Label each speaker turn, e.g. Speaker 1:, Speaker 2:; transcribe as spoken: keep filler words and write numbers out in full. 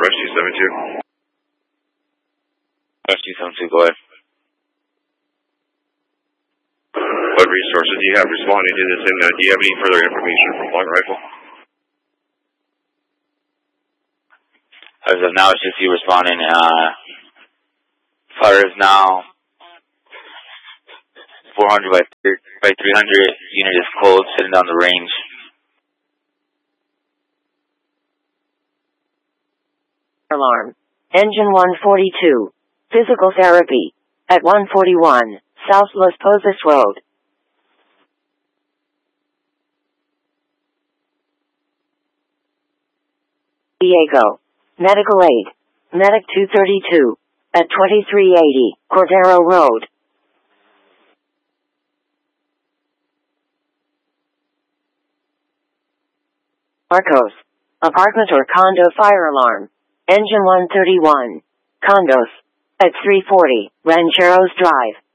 Speaker 1: Rush two seven two.
Speaker 2: Rush two seven two, go ahead.
Speaker 1: What resources do you have responding to this, and uh, do you have any further information from Long Rifle?
Speaker 2: As of now, it's just you responding. Uh, fire is now four hundred by three hundred. Unit is cold, sitting down the range.
Speaker 3: Alarm. Engine one forty-two. Physical therapy. At one forty-one, South Las Posas Road. Diego. Medical aid. Medic two thirty-two. At twenty-three eighty, Cordero Road. Arcos. Apartment or condo fire alarm. Engine one thirty-one. Condos. At three forty, Rancheros Drive.